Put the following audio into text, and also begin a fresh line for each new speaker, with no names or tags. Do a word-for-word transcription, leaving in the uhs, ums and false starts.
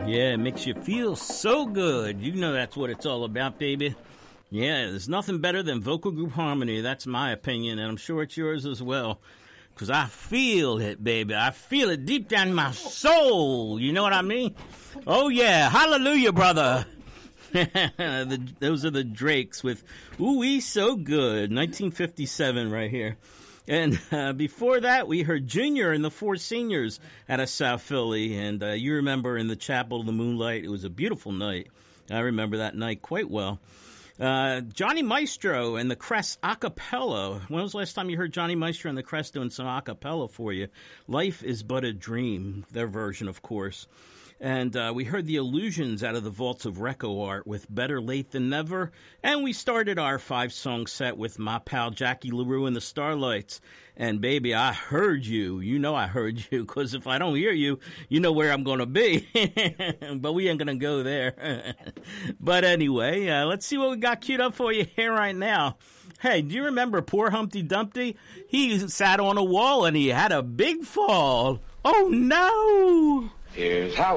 Yeah, it makes you feel so good. You know that's what it's all about, baby. Yeah, there's nothing better than vocal group harmony. That's my opinion, and I'm sure it's yours as well. Because I feel it, baby. I feel it deep down in my soul. You know what I mean? Oh, yeah. Hallelujah, brother. the, those are the Drakes with Ooh Wee So Good, nineteen fifty-seven right here. And uh, before that, we heard Junior and the Four Seniors out of South Philly. And uh, you remember in the Chapel of the Moonlight, it was a beautiful night. I remember that night quite well. Uh, Johnny Maestro and the Crest a cappella. When was the last time you heard Johnny Maestro and the Crest doing some a cappella for you? Life is But a Dream, their version, of course. And uh, we heard the Illusions out of the Vaults of Reco Art with Better Late Than Never. And we started our five-song set with my pal Jackie LaRue and the Starlights. And, baby, I heard you. You know I heard you, because if I don't hear you, you know where I'm going to be. But we ain't going to go there. But anyway, uh, let's see what we got queued up for you here right now. Hey, do you remember poor Humpty Dumpty? He sat on a wall and he had a big fall. Oh, no!
Here's how